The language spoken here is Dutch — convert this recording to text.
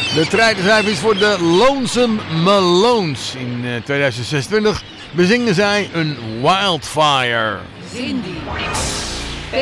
De treitencijfer is voor de Lonesome Malones. In 2026 bezingen zij een Wildfire. Cindy.